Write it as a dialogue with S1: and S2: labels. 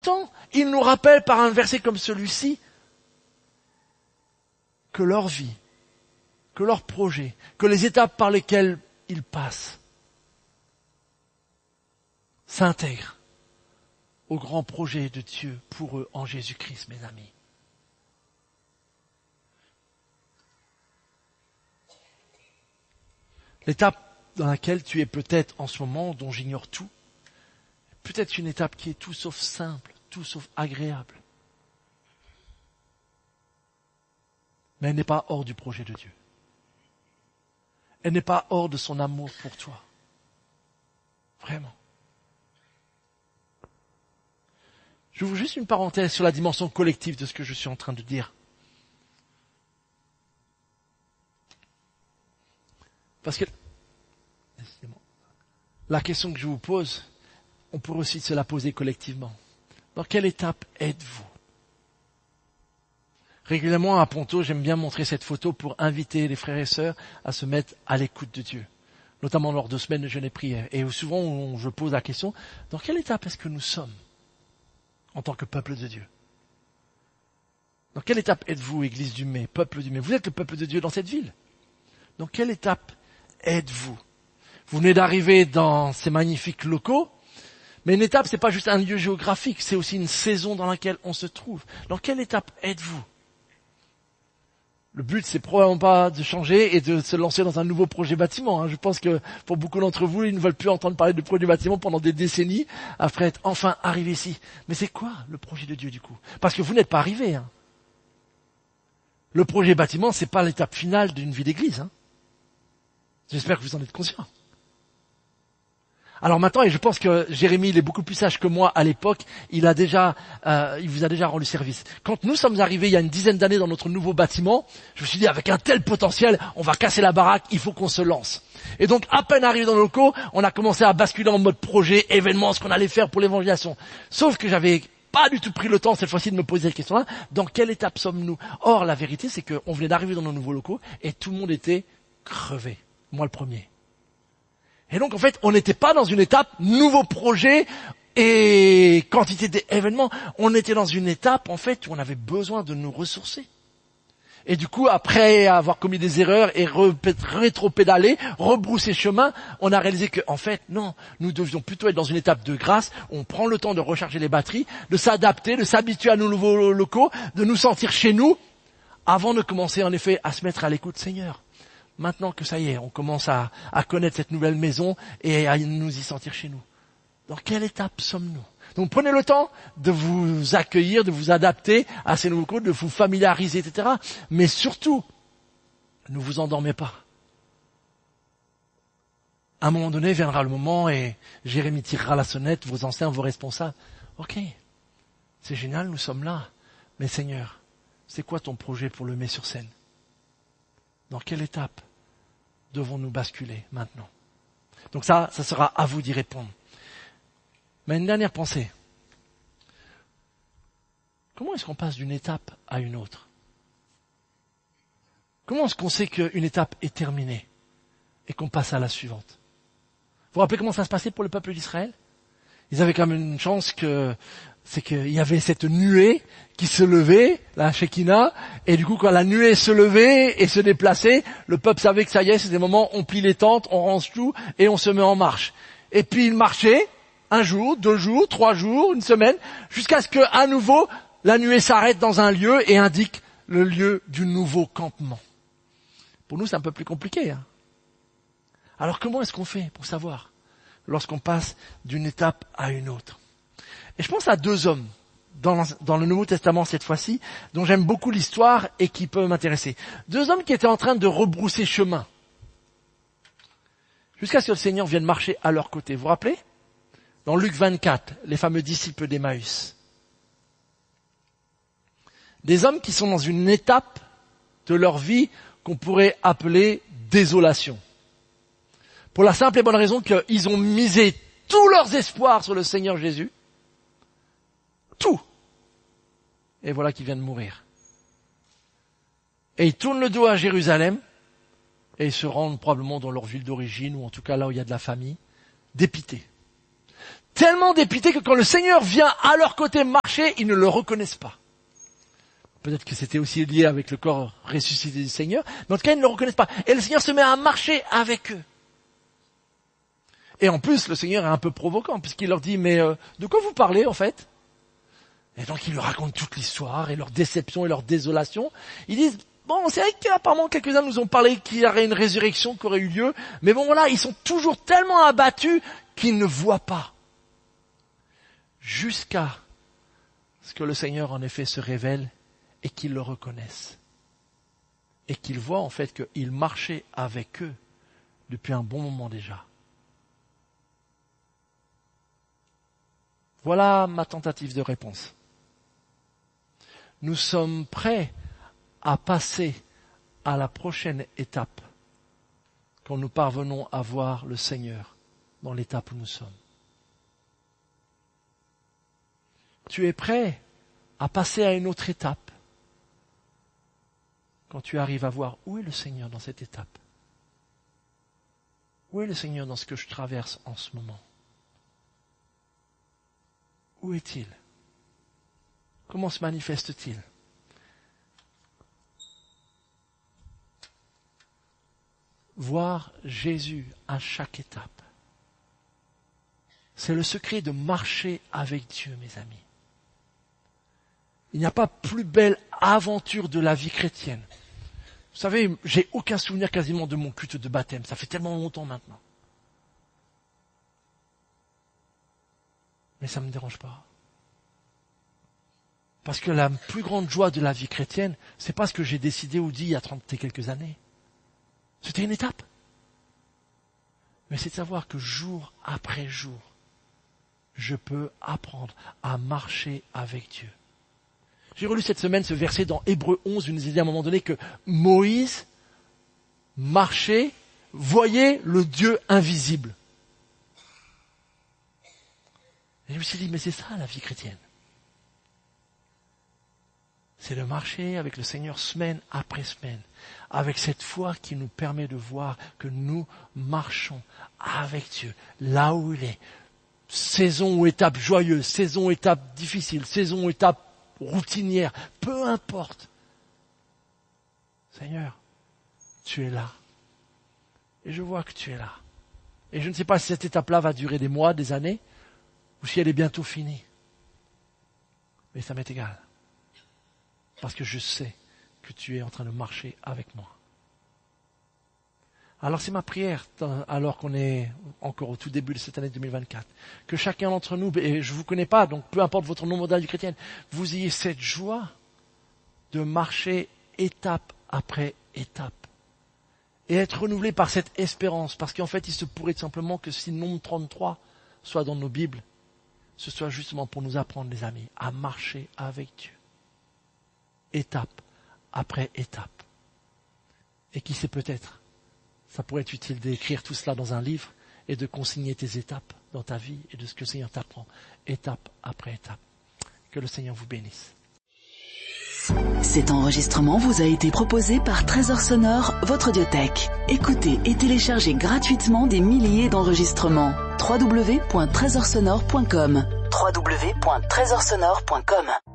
S1: temps, ils nous rappellent par un verset comme celui-ci que leur vie, que leur projet, que les étapes par lesquelles ils passent s'intègrent au grand projet de Dieu pour eux en Jésus-Christ, mes amis. L'étape dans laquelle tu es peut-être en ce moment, dont j'ignore tout, peut-être une étape qui est tout sauf simple, tout sauf agréable. Mais elle n'est pas hors du projet de Dieu. Elle n'est pas hors de son amour pour toi. Vraiment. J'ouvre juste une parenthèse sur la dimension collective de ce que je suis en train de dire. Parce que la question que je vous pose, on pourrait aussi se la poser collectivement. Dans quelle étape êtes-vous? Régulièrement à Ponto, j'aime bien montrer cette photo pour inviter les frères et sœurs à se mettre à l'écoute de Dieu, notamment lors de semaines de jeûne et prière. Et souvent, je pose la question, dans quelle étape est-ce que nous sommes en tant que peuple de Dieu? Dans quelle étape êtes-vous, Église du Mai, peuple du Mai? Vous êtes le peuple de Dieu dans cette ville. Dans quelle étape êtes-vous? Vous venez d'arriver dans ces magnifiques locaux, mais une étape, c'est pas juste un lieu géographique, c'est aussi une saison dans laquelle on se trouve. Dans quelle étape êtes-vous? Le but, c'est probablement pas de changer et de se lancer dans un nouveau projet bâtiment. Je pense que pour beaucoup d'entre vous, ils ne veulent plus entendre parler de projet bâtiment pendant des décennies après être enfin arrivés ici. Mais c'est quoi le projet de Dieu du coup? Parce que vous n'êtes pas arrivés. Le projet bâtiment, c'est pas l'étape finale d'une vie d'église. J'espère que vous en êtes conscients. Alors maintenant, et je pense que Jérémie, il est beaucoup plus sage que moi à l'époque, il vous a déjà rendu service. Quand nous sommes arrivés il y a une dizaine d'années dans notre nouveau bâtiment, je me suis dit, avec un tel potentiel, on va casser la baraque, il faut qu'on se lance. Et donc, à peine arrivé dans nos locaux, on a commencé à basculer en mode projet, événement, ce qu'on allait faire pour l'évangélisation. Sauf que j'avais pas du tout pris le temps cette fois-ci de me poser cette question-là, dans quelle étape sommes-nous? Or, la vérité, c'est qu'on venait d'arriver dans nos nouveaux locaux et tout le monde était crevé. Moi le premier. Et donc, en fait, on n'était pas dans une étape nouveau projet et quantité d'événements. On était dans une étape, en fait, où on avait besoin de nous ressourcer. Et du coup, après avoir commis des erreurs et rétro-pédaler, rebrousser chemin, on a réalisé que, en fait, non, nous devions plutôt être dans une étape de grâce. On prend le temps de recharger les batteries, de s'adapter, de s'habituer à nos nouveaux locaux, de nous sentir chez nous, avant de commencer, en effet, à se mettre à l'écoute. Seigneur, maintenant que ça y est, on commence à connaître cette nouvelle maison et à nous y sentir chez nous. Dans quelle étape sommes-nous? Donc prenez le temps de vous accueillir, de vous adapter à ces nouveaux codes, de vous familiariser, etc. Mais surtout, ne vous endormez pas. À un moment donné, viendra le moment et Jérémie tirera la sonnette, vos anciens, vos responsables. Ok, c'est génial, nous sommes là. Mais Seigneur, c'est quoi ton projet pour le mettre sur scène? Dans quelle étape devons-nous basculer maintenant? Donc ça sera à vous d'y répondre. Mais une dernière pensée. Comment est-ce qu'on passe d'une étape à une autre? Comment est-ce qu'on sait qu'une étape est terminée et qu'on passe à la suivante? Vous vous rappelez comment ça se passait pour le peuple d'Israël? Ils avaient quand même une chance c'est qu'il y avait cette nuée qui se levait, la Shekinah, et du coup quand la nuée se levait et se déplaçait, le peuple savait que ça y est, c'est des moments, on plie les tentes, on range tout et on se met en marche. Et puis ils marchaient, 1 jour, 2 jours, 3 jours, une semaine, jusqu'à ce que, à nouveau, la nuée s'arrête dans un lieu et indique le lieu du nouveau campement. Pour nous, c'est un peu plus compliqué. Alors comment est-ce qu'on fait pour savoir lorsqu'on passe d'une étape à une autre? Et je pense à 2 hommes dans le Nouveau Testament cette fois-ci, dont j'aime beaucoup l'histoire et qui peuvent m'intéresser. 2 hommes qui étaient en train de rebrousser chemin, jusqu'à ce que le Seigneur vienne marcher à leur côté. Vous vous rappelez? Dans Luc 24, les fameux disciples d'Emmaüs. Des hommes qui sont dans une étape de leur vie qu'on pourrait appeler désolation. Pour la simple et bonne raison qu'ils ont misé tous leurs espoirs sur le Seigneur Jésus. Tout. Et voilà qu'ils viennent de mourir. Et ils tournent le dos à Jérusalem et ils se rendent probablement dans leur ville d'origine ou en tout cas là où il y a de la famille, dépités. Tellement dépités que quand le Seigneur vient à leur côté marcher, ils ne le reconnaissent pas. Peut-être que c'était aussi lié avec le corps ressuscité du Seigneur, mais en tout cas, ils ne le reconnaissent pas. Et le Seigneur se met à marcher avec eux. Et en plus, le Seigneur est un peu provoquant, puisqu'il leur dit, mais de quoi vous parlez en fait? Et donc, il leur raconte toute l'histoire, et leur déception et leur désolation. Ils disent, bon, c'est vrai qu'apparemment, quelques-uns nous ont parlé qu'il y aurait une résurrection qui aurait eu lieu, mais bon, voilà, ils sont toujours tellement abattus qu'ils ne voient pas. Jusqu'à ce que le Seigneur, en effet, se révèle et qu'ils le reconnaissent. Et qu'ils voient, en fait, qu'il marchait avec eux depuis un bon moment déjà. Voilà ma tentative de réponse. Nous sommes prêts à passer à la prochaine étape quand nous parvenons à voir le Seigneur dans l'étape où nous sommes. Tu es prêt à passer à une autre étape quand tu arrives à voir où est le Seigneur dans cette étape. Où est le Seigneur dans ce que je traverse en ce moment? Où est-il? Comment se manifeste-t-il? Voir Jésus à chaque étape. C'est le secret de marcher avec Dieu, mes amis. Il n'y a pas plus belle aventure de la vie chrétienne. Vous savez, j'ai aucun souvenir quasiment de mon culte de baptême. Ça fait tellement longtemps maintenant. Mais ça ne me dérange pas. Parce que la plus grande joie de la vie chrétienne, c'est pas ce que j'ai décidé ou dit il y a 30 et quelques années. C'était une étape. Mais c'est de savoir que jour après jour, je peux apprendre à marcher avec Dieu. J'ai relu cette semaine ce verset dans Hébreux 11, où il nous dit à un moment donné que Moïse marchait, voyait le Dieu invisible. Et je me suis dit, mais c'est ça la vie chrétienne. C'est de marcher avec le Seigneur semaine après semaine, avec cette foi qui nous permet de voir que nous marchons avec Dieu, là où il est. Saison ou étape joyeuse, saison ou étape difficile, saison ou étape routinière, peu importe. Seigneur, tu es là. Et je vois que tu es là. Et je ne sais pas si cette étape-là va durer des mois, des années, ou si elle est bientôt finie. Mais ça m'est égal. Parce que je sais que tu es en train de marcher avec moi. Alors c'est ma prière, alors qu'on est encore au tout début de cette année 2024, que chacun d'entre nous, et je ne vous connais pas, donc peu importe votre nom modèle chrétien, vous ayez cette joie de marcher étape après étape. Et être renouvelé par cette espérance, parce qu'en fait il se pourrait tout simplement que si le nombre 33 soit dans nos Bibles, ce soit justement pour nous apprendre, les amis, à marcher avec Dieu. Étape après étape. Et qui sait peut-être, ça pourrait être utile d'écrire tout cela dans un livre et de consigner tes étapes dans ta vie et de ce que le Seigneur t'apprend, étape après étape. Que le Seigneur vous bénisse.
S2: Cet enregistrement vous a été proposé par Trésor Sonore, votre audiothèque. Écoutez et téléchargez gratuitement des milliers d'enregistrements. www.trésorsonore.com www.trésorsonore.com